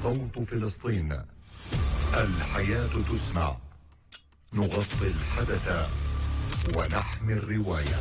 صوت فلسطين، الحياة تسمع، نغطي الحدث ونحمي الرواية.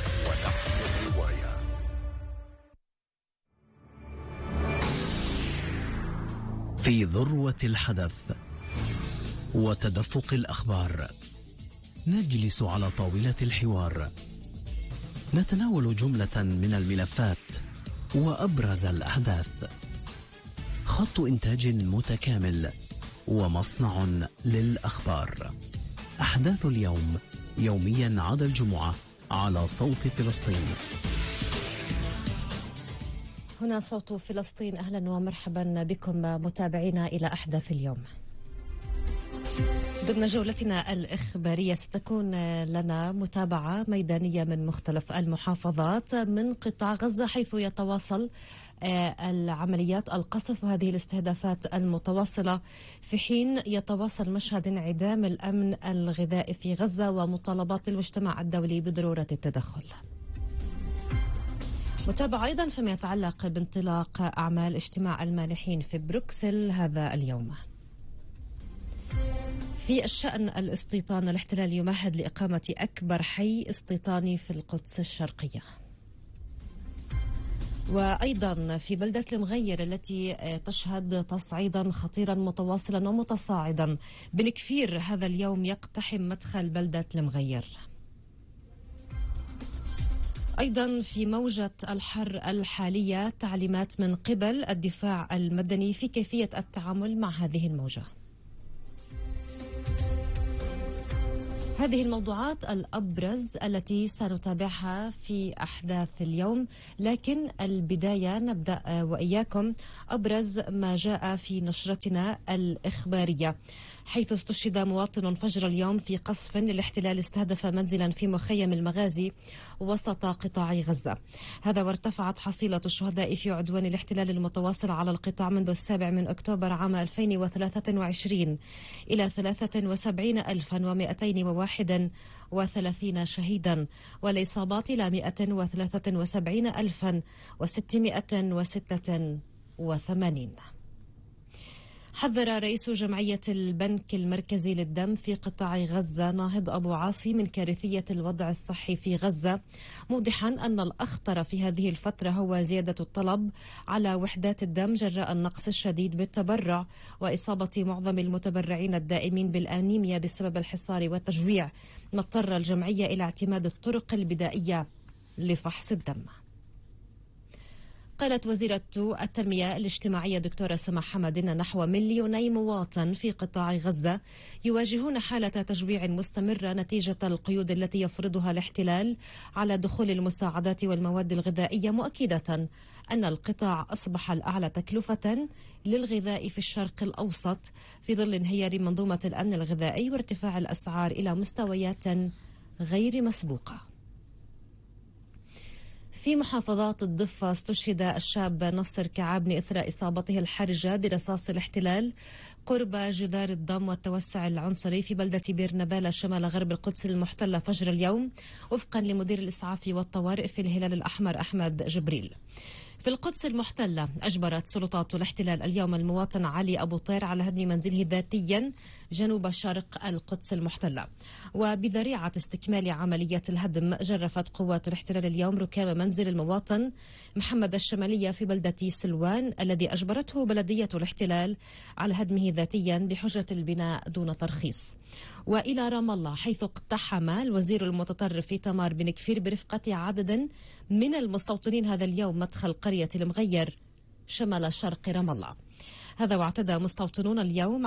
في ذروة الحدث وتدفق الأخبار نجلس على طاولة الحوار، نتناول جملة من الملفات وأبرز الأحداث، خط إنتاج متكامل ومصنع للأخبار. أحداث اليوم يوميا عدا الجمعة على صوت فلسطين. هنا صوت فلسطين، أهلا ومرحبا بكم متابعينا إلى أحداث اليوم. ضمن جولتنا الإخبارية ستكون لنا متابعة ميدانية من مختلف المحافظات من قطاع غزة، حيث يتواصل العمليات القصف وهذه الاستهدافات المتواصلة في حين يتواصل مشهد انعدام الأمن الغذائي في غزة ومطالبات المجتمع الدولي بضرورة التدخل. متابعة أيضا فيما يتعلق بانطلاق أعمال اجتماع المانحين في بروكسل هذا اليوم. في الشأن الاستيطان، الاحتلال يمهد لإقامة أكبر حي استيطاني في القدس الشرقية. وأيضا في بلدة المغير التي تشهد تصعيدا خطيرا متواصلا ومتصاعدا، بن كفير هذا اليوم يقتحم مدخل بلدة المغير. أيضا في موجة الحر الحالية تعليمات من قبل الدفاع المدني في كيفية التعامل مع هذه الموجة. هذه الموضوعات الأبرز التي سنتابعها في أحداث اليوم، لكن البداية نبدأ وإياكم أبرز ما جاء في نشرتنا الإخبارية، حيث استشهد مواطن فجر اليوم في قصف للاحتلال استهدف منزلا في مخيم المغازي وسط قطاع غزة. هذا وارتفعت حصيلة الشهداء في عدوان الاحتلال المتواصل على القطاع منذ 7 أكتوبر عام 2023 إلى 73,231 شهيدا، والإصابات إلى 173,686. حذر رئيس جمعية البنك المركزي للدم في قطاع غزة ناهض أبو عاصي من كارثية الوضع الصحي في غزة، موضحا أن الأخطر في هذه الفترة هو زيادة الطلب على وحدات الدم جراء النقص الشديد بالتبرع وإصابة معظم المتبرعين الدائمين بالأنيميا بسبب الحصار والتجويع، ما اضطر الجمعية إلى اعتماد الطرق البدائية لفحص الدم. قالت وزيرة التنمية الاجتماعية دكتورة سماح حمد إن نحو 2,000,000 مواطن في قطاع غزة يواجهون حالة تجويع مستمرة نتيجة القيود التي يفرضها الاحتلال على دخول المساعدات والمواد الغذائية، مؤكدة أن القطاع أصبح الأعلى تكلفة للغذاء في الشرق الأوسط في ظل انهيار منظومة الأمن الغذائي وارتفاع الأسعار إلى مستويات غير مسبوقة. في محافظات الضفة استشهد الشاب نصر كعابني إثر إصابته الحرجة برصاص الاحتلال قرب جدار الضم والتوسع العنصري في بلدة بير نبالة شمال غرب القدس المحتلة فجر اليوم، وفقا لمدير الإسعاف والطوارئ في الهلال الأحمر أحمد جبريل. في القدس المحتلة أجبرت سلطات الاحتلال اليوم المواطن علي أبو طير على هدم منزله ذاتيا جنوب شرق القدس المحتلة، وبذريعة استكمال عملية الهدم جرفت قوات الاحتلال اليوم ركام منزل المواطن محمد الشمالية في بلدة سلوان الذي أجبرته بلدية الاحتلال على هدمه ذاتيا بحجة البناء دون ترخيص. وإلى رام الله، حيث اقتحم الوزير المتطرف إيتمار بن كفير برفقة عدد من المستوطنين هذا اليوم مدخل قرية المغير شمال شرق رام الله. هذا واعتدى مستوطنون اليوم